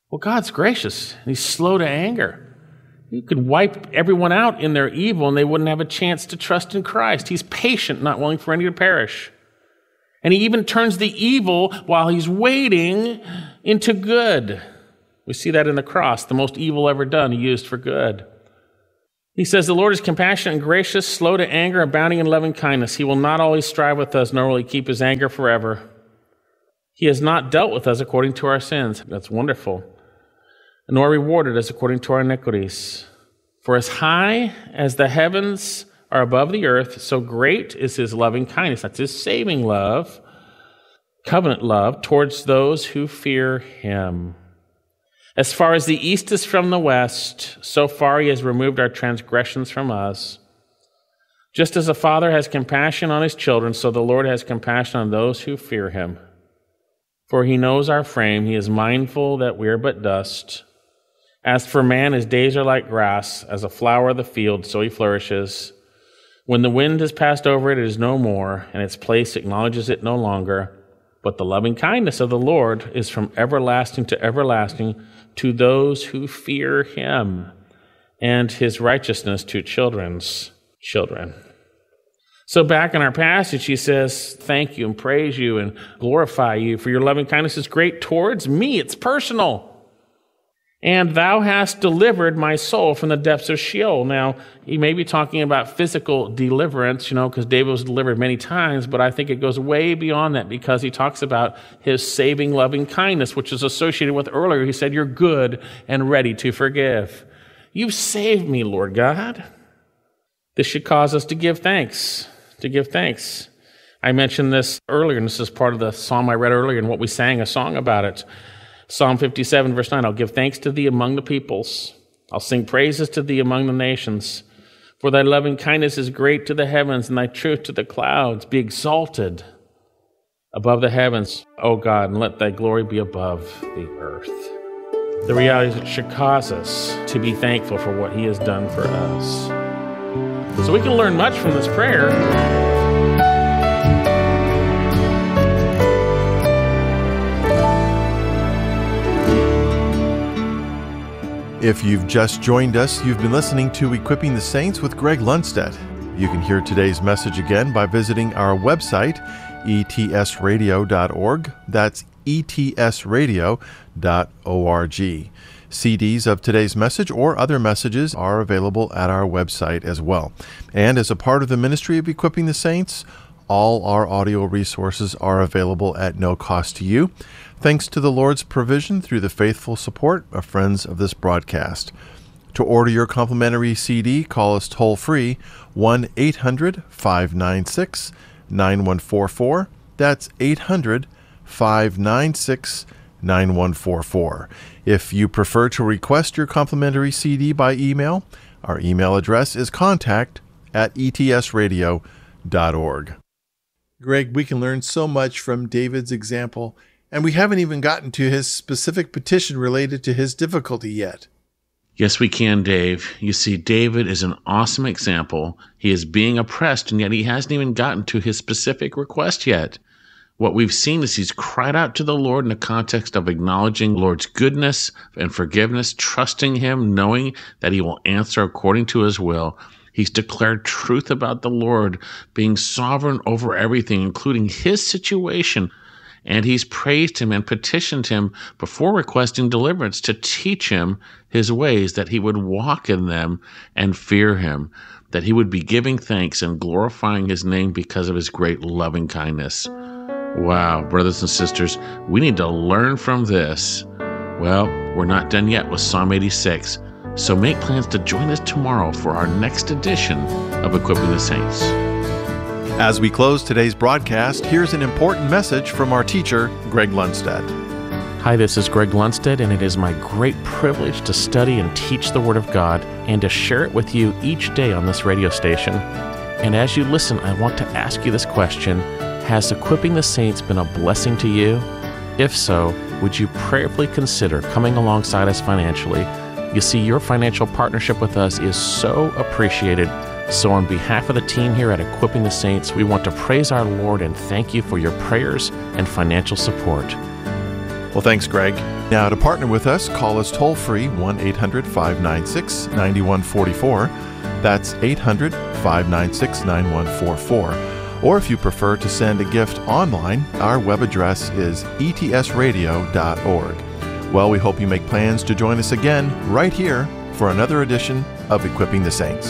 Well, God's gracious. He's slow to anger. He could wipe everyone out in their evil and they wouldn't have a chance to trust in Christ. He's patient, not willing for any to perish. And he even turns the evil while he's waiting into good. We see that in the cross. The most evil ever done, he used for good. He says, the Lord is compassionate and gracious, slow to anger, abounding in loving kindness. He will not always strive with us, nor will he keep his anger forever. He has not dealt with us according to our sins. That's wonderful. Nor rewarded us according to our iniquities. For as high as the heavens are above the earth, so great is his loving kindness. That's his saving love, covenant love, towards those who fear him. As far as the east is from the west, so far he has removed our transgressions from us. Just as a father has compassion on his children, so the Lord has compassion on those who fear him. For he knows our frame, he is mindful that we are but dust. As for man, his days are like grass, as a flower of the field, so he flourishes. When the wind has passed over it, it is no more, and its place acknowledges it no longer. But the loving kindness of the Lord is from everlasting to everlasting to those who fear him, and his righteousness to children's children. So back in our passage, he says, thank you and praise you and glorify you, for your loving kindness is great towards me. It's personal. And thou hast delivered my soul from the depths of Sheol. Now, he may be talking about physical deliverance, because David was delivered many times, but I think it goes way beyond that because he talks about his saving loving kindness, which is associated with earlier. He said, you're good and ready to forgive. You've saved me, Lord God. This should cause us to give thanks, I mentioned this earlier, and this is part of the psalm I read earlier and what we sang a song about it. Psalm 57, verse 9, I'll give thanks to thee among the peoples. I'll sing praises to thee among the nations. For thy loving kindness is great to the heavens, and thy truth to the clouds. Be exalted above the heavens, O God, and let thy glory be above the earth. The reality is it should cause us to be thankful for what he has done for us. So we can learn much from this prayer. If you've just joined us, you've been listening to Equipping the Saints with Greg Lundstedt. You can hear today's message again by visiting our website, etsradio.org. That's etsradio.org. CDs of today's message or other messages are available at our website as well. And as a part of the ministry of Equipping the Saints, all our audio resources are available at no cost to you, thanks to the Lord's provision through the faithful support of friends of this broadcast. To order your complimentary CD, call us toll-free 1-800-596-9144. That's 800-596-9144. If you prefer to request your complimentary CD by email, our email address is contact@etsradio.org. Greg, we can learn so much from David's example, and we haven't even gotten to his specific petition related to his difficulty yet. Yes, we can, Dave. You see, David is an awesome example. He is being oppressed, and yet he hasn't even gotten to his specific request yet. What we've seen is he's cried out to the Lord in the context of acknowledging the Lord's goodness and forgiveness, trusting him, knowing that he will answer according to his will. He's declared truth about the Lord being sovereign over everything, including his situation. And he's praised him and petitioned him before requesting deliverance to teach him his ways, that he would walk in them and fear him, that he would be giving thanks and glorifying his name because of his great loving kindness. Wow, brothers and sisters, we need to learn from this. Well, we're not done yet with Psalm 86, so make plans to join us tomorrow for our next edition of Equipping the Saints. As we close today's broadcast, here's an important message from our teacher, Greg Lundstedt. Hi, this is Greg Lundstedt, and it is my great privilege to study and teach the Word of God and to share it with you each day on this radio station. And as you listen, I want to ask you this question: has Equipping the Saints been a blessing to you? If so, would you prayerfully consider coming alongside us financially? You see, your financial partnership with us is so appreciated. So on behalf of the team here at Equipping the Saints, we want to praise our Lord and thank you for your prayers and financial support. Well, thanks, Greg. Now, to partner with us, call us toll-free 1-800-596-9144. That's 800-596-9144. Or if you prefer to send a gift online, our web address is etsradio.org. Well, we hope you make plans to join us again right here for another edition of Equipping the Saints.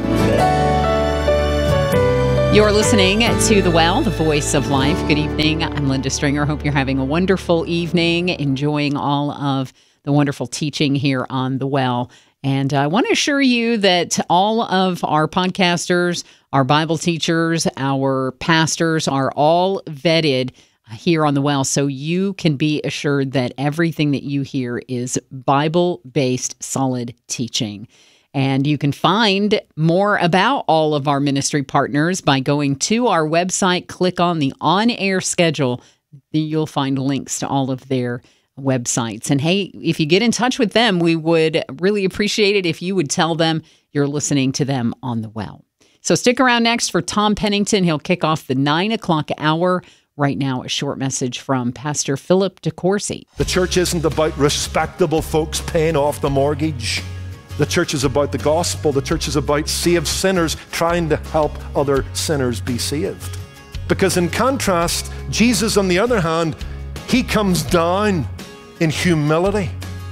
You're listening to The Well, the voice of life. Good evening. I'm Linda Stringer. Hope you're having a wonderful evening, enjoying all of the wonderful teaching here on The Well. And I want to assure you that all of our podcasters, our Bible teachers, our pastors are all vetted here on The Well, so you can be assured that everything that you hear is Bible-based, solid teaching. And you can find more about all of our ministry partners by going to our website, click on the on-air schedule. You'll find links to all of their websites. And hey, if you get in touch with them, we would really appreciate it if you would tell them you're listening to them on The Well. So stick around next for Tom Pennington. He'll kick off the 9 o'clock hour. Right now, a short message from Pastor Philip DeCourcy. The church isn't about respectable folks paying off the mortgage. The church is about the gospel. The church is about saved sinners trying to help other sinners be saved. Because in contrast, Jesus, on the other hand, he comes down in humility.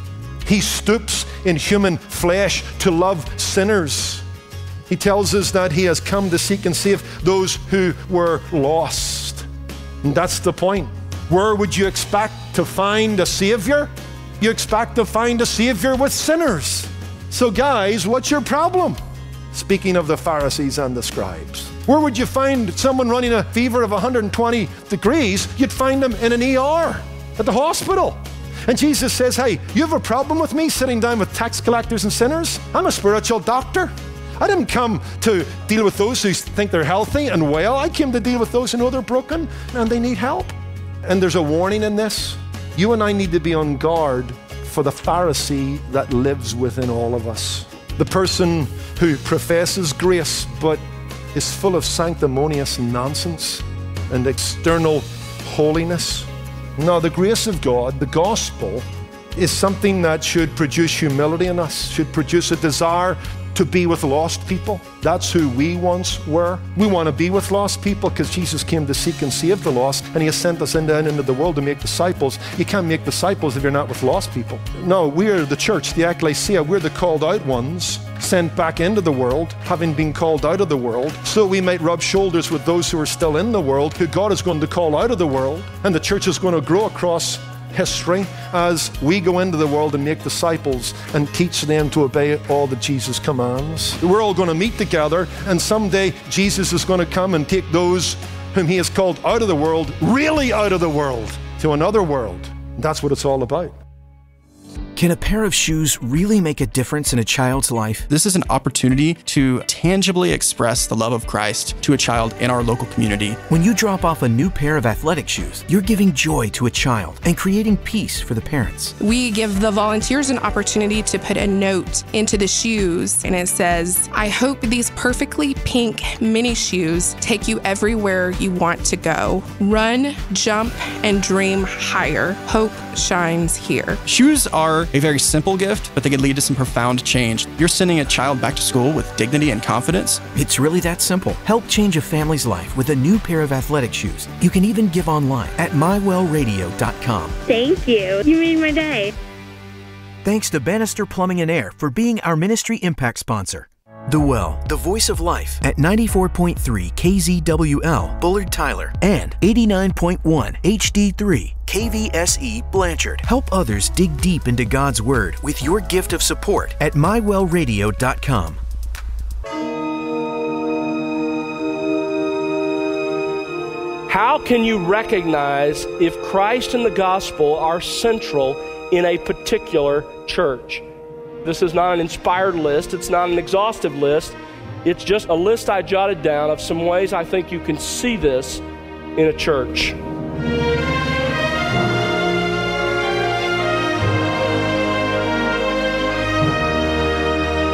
He stoops in human flesh to love sinners. He tells us that he has come to seek and save those who were lost. And that's the point. Where would you expect to find a Savior? You expect to find a Savior with sinners. So guys, what's your problem? Speaking of the Pharisees and the scribes, where would you find someone running a fever of 120 degrees? You'd find them in an ER at the hospital. And Jesus says, hey, you have a problem with me sitting down with tax collectors and sinners? I'm a spiritual doctor. I didn't come to deal with those who think they're healthy and well. I came to deal with those who know they're broken and they need help. And there's a warning in this. You and I need to be on guard for the Pharisee that lives within all of us. The person who professes grace but is full of sanctimonious nonsense and external holiness. No, the grace of God, the gospel, is something that should produce humility in us, should produce a desire to be with lost people. That's who we once were. We want to be with lost people because Jesus came to seek and save the lost, and he has sent us into the world to make disciples. You can't make disciples if you're not with lost people. No, we're the church, the ecclesia. We're the called out ones, sent back into the world, having been called out of the world, so we might rub shoulders with those who are still in the world, who God is going to call out of the world. And the church is going to grow across history as we go into the world and make disciples and teach them to obey all that Jesus commands. We're all going to meet together, and someday Jesus is going to come and take those whom he has called out of the world, really out of the world, to another world. That's what it's all about. Can a pair of shoes really make a difference in a child's life? This is an opportunity to tangibly express the love of Christ to a child in our local community. When you drop off a new pair of athletic shoes, you're giving joy to a child and creating peace for the parents. We give the volunteers an opportunity to put a note into the shoes, and it says, I hope these perfectly pink mini shoes take you everywhere you want to go. Run, jump, and dream higher. Hope shines here. Shoes are a very simple gift, but they can lead to some profound change. You're sending a child back to school with dignity and confidence. It's really that simple. Help change a family's life with a new pair of athletic shoes. You can even give online at mywellradio.com. Thank you. You made my day. Thanks to Bannister Plumbing and Air for being our ministry impact sponsor. The Well, the voice of life at 94.3 KZWL, Bullard Tyler, and 89.1 HD3 KVSE Blanchard. Help others dig deep into God's Word with your gift of support at mywellradio.com. How can you recognize if Christ and the gospel are central in a particular church? This is not an inspired list. It's not an exhaustive list. It's just a list I jotted down of some ways I think you can see this in a church.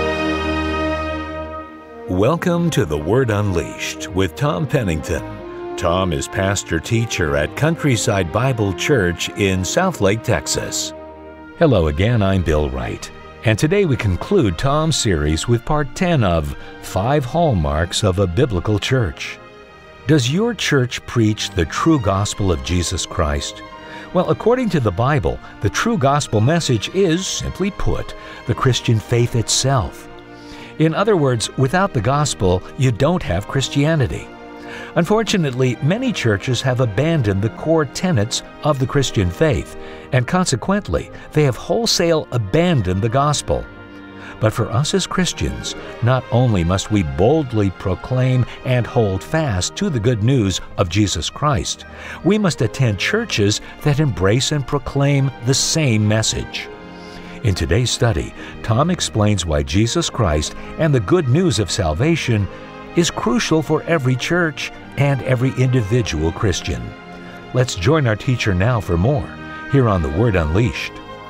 Welcome to The Word Unleashed with Tom Pennington. Tom is pastor-teacher at Countryside Bible Church in Southlake, Texas. Hello again, I'm Bill Wright, and today we conclude Tom's series with part 10 of 5 Hallmarks of a Biblical Church. Does your church preach the true gospel of Jesus Christ? Well, according to the Bible, the true gospel message is, simply put, the Christian faith itself. In other words, without the gospel, you don't have Christianity. Unfortunately, many churches have abandoned the core tenets of the Christian faith, and consequently, they have wholesale abandoned the gospel. But for us as Christians, not only must we boldly proclaim and hold fast to the good news of Jesus Christ, we must attend churches that embrace and proclaim the same message. In today's study, Tom explains why Jesus Christ and the good news of salvation is crucial for every church and every individual Christian. Let's join our teacher now for more, here on The Word Unleashed.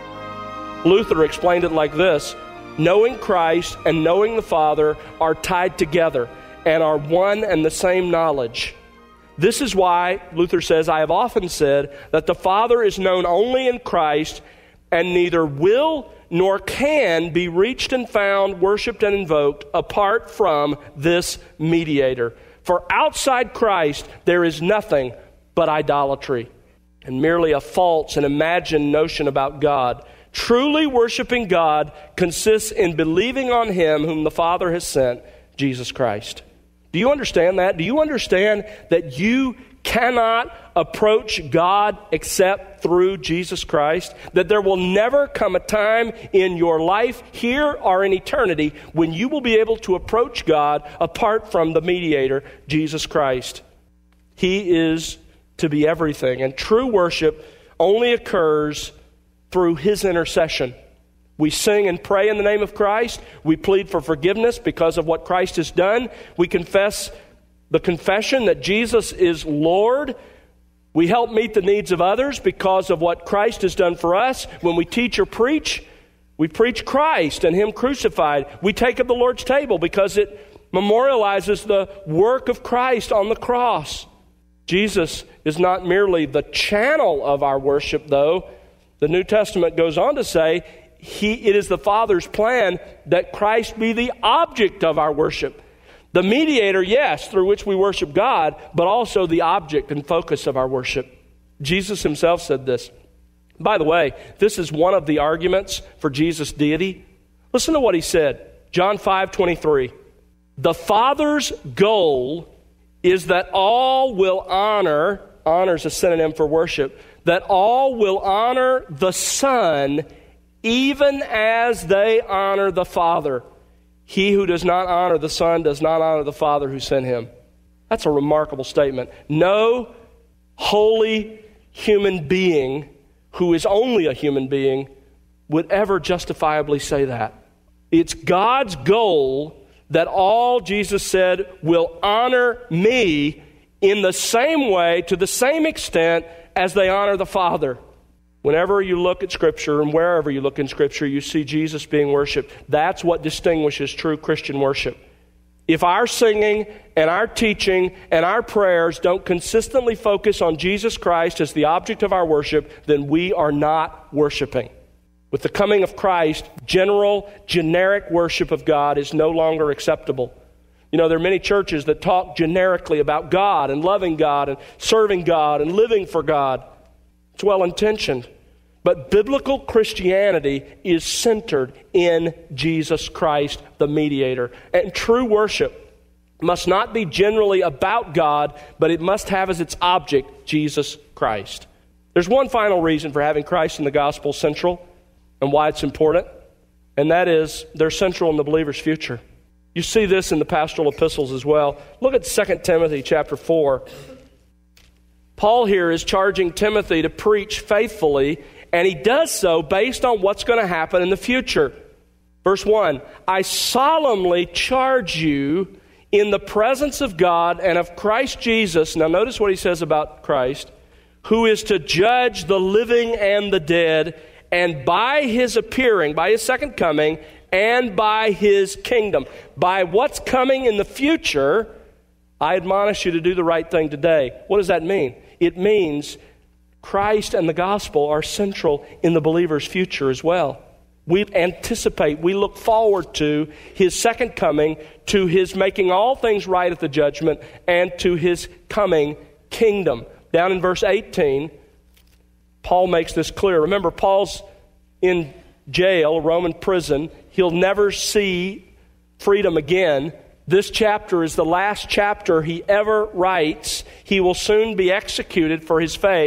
Luther explained it like this: knowing Christ and knowing the Father are tied together and are one and the same knowledge. This is why, Luther says, I have often said that the Father is known only in Christ and neither will nor can be reached and found, worshiped and invoked apart from this mediator. For outside Christ there is nothing but idolatry and merely a false and imagined notion about God. Truly worshiping God consists in believing on Him whom the Father has sent, Jesus Christ. Do you understand that? Do you understand that you cannot approach God except through Jesus Christ? That there will never come a time in your life, here or in eternity, when you will be able to approach God apart from the mediator, Jesus Christ. He is to be everything, and true worship only occurs through His intercession. We sing and pray in the name of Christ. We plead for forgiveness because of what Christ has done. We confess the confession that Jesus is Lord. We help meet the needs of others because of what Christ has done for us. When we teach or preach, we preach Christ and Him crucified. We take up the Lord's table because it memorializes the work of Christ on the cross. Jesus is not merely the channel of our worship, though. The New Testament goes on to say, it is the Father's plan that Christ be the object of our worship. The mediator, yes, through which we worship God, but also the object and focus of our worship. Jesus Himself said this. By the way, this is one of the arguments for Jesus' deity. Listen to what He said. John 5:23. The Father's goal is that all will honor is a synonym for worship, that all will honor the Son even as they honor the Father. He who does not honor the Son does not honor the Father who sent Him. That's a remarkable statement. No holy human being who is only a human being would ever justifiably say that. It's God's goal that all, Jesus said, will honor me in the same way, to the same extent as they honor the Father. Whenever you look at Scripture and wherever you look in Scripture, you see Jesus being worshiped. That's what distinguishes true Christian worship. If our singing and our teaching and our prayers don't consistently focus on Jesus Christ as the object of our worship, then we are not worshiping. With the coming of Christ, generic worship of God is no longer acceptable. You know, there are many churches that talk generically about God and loving God and serving God and living for God. It's well-intentioned. But biblical Christianity is centered in Jesus Christ, the mediator. And true worship must not be generally about God, but it must have as its object Jesus Christ. There's one final reason for having Christ and the gospel central and why it's important, and that is they're central in the believer's future. You see this in the pastoral epistles as well. Look at 2 Timothy chapter 4. Paul here is charging Timothy to preach faithfully, and he does so based on what's going to happen in the future. Verse 1, I solemnly charge you in the presence of God and of Christ Jesus. Now notice what he says about Christ, who is to judge the living and the dead, and by His appearing, by His second coming, and by His kingdom. By what's coming in the future, I admonish you to do the right thing today. What does that mean? It means Christ and the gospel are central in the believer's future as well. We anticipate, we look forward to his second coming, to his making all things right at the judgment, and to his coming kingdom. Down in verse 18, Paul makes this clear. Remember, Paul's in jail, a Roman prison. He'll never see freedom again. This chapter is the last chapter he ever writes. He will soon be executed for his faith.